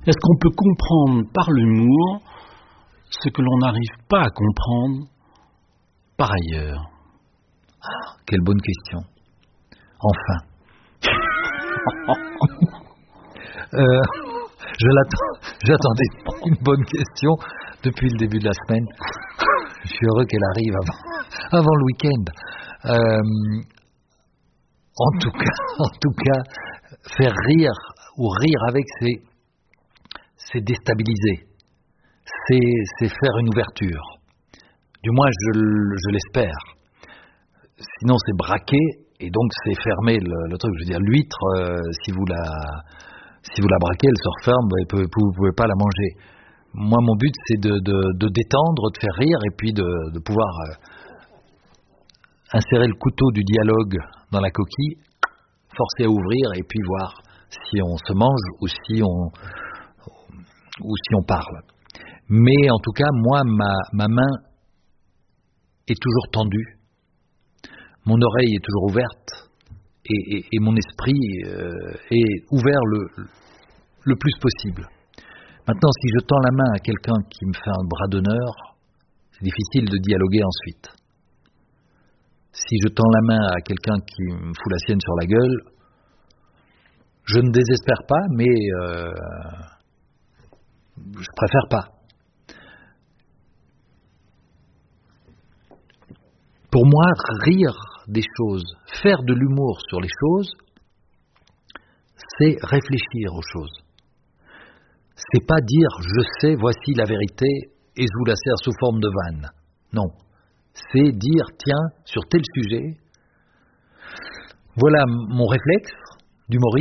Est-ce qu'on peut comprendre par l'humour ce que l'on n'arrive pas à comprendre par ailleurs? Ah, quelle bonne question. Enfin. J'attendais une bonne question depuis le début de la semaine. Je suis heureux qu'elle arrive avant le week-end. En tout cas, faire rire ou rire avec, c'est déstabiliser. C'est faire une ouverture. Du moins, je l'espère. Sinon, c'est braquer et donc c'est fermer le truc. Je veux dire, l'huître, si vous la braquez, elle se referme et vous pouvez pas la manger. Moi, mon but, c'est de détendre, de faire rire et puis de pouvoir insérer le couteau du dialogue dans la coquille, forcer à ouvrir et puis voir si on se mange ou si on parle. Mais en tout cas, moi, ma main est toujours tendue, mon oreille est toujours ouverte et mon esprit est ouvert le plus possible. Maintenant, si je tends la main à quelqu'un qui me fait un bras d'honneur, c'est difficile de dialoguer ensuite. Si je tends la main à quelqu'un qui me fout la sienne sur la gueule, je ne désespère pas, mais je préfère pas. Pour moi, rire des choses, faire de l'humour sur les choses, c'est réfléchir aux choses. C'est pas dire je sais, voici la vérité et je vous la sers sous forme de vanne. Non. C'est dire tiens, sur tel sujet, voilà mon réflexe d'humoriste.